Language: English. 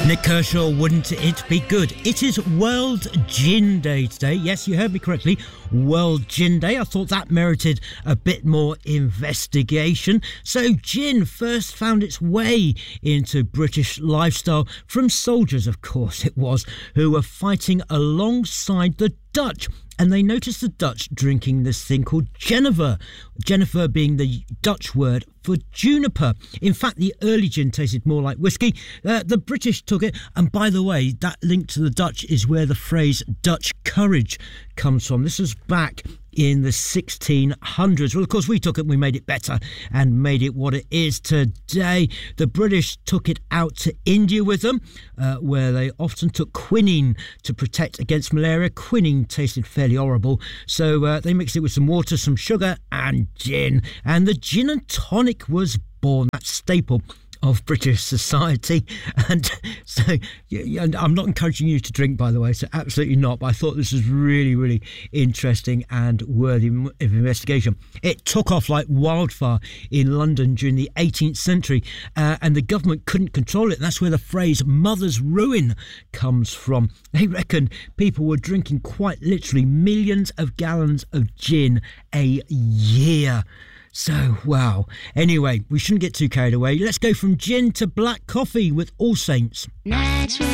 Nick Kershaw, wouldn't it be good? It is World Gin Day today. Yes, you heard me correctly. World Gin Day. I thought that merited a bit more investigation. So gin first found its way into British lifestyle from soldiers, of course it was, who were fighting alongside the Dutch. And they noticed the Dutch drinking this thing called Genever. Genever being the Dutch word for juniper. In fact, the early gin tasted more like whiskey. The British took it. And by the way, that link to the Dutch is where the phrase Dutch courage comes from. This was back in the 1600s. Well, of course, we took it and we made it better and made it what it is today. The British took it out to India with them, where they often took quinine to protect against malaria. Quinine tasted fairly horrible, so they mixed it with some water, some sugar and gin. And the gin and tonic was born, that staple of British society. And so I'm not encouraging you to drink, by the way, so absolutely not, but I thought this was really, really interesting and worthy of investigation. It took off like wildfire in London during the 18th century, and the government couldn't control it, and that's where the phrase mother's ruin comes from. They reckon people were drinking quite literally millions of gallons of gin a year. So, wow. Anyway, we shouldn't get too carried away. Let's go from gin to black coffee with All Saints. Naturally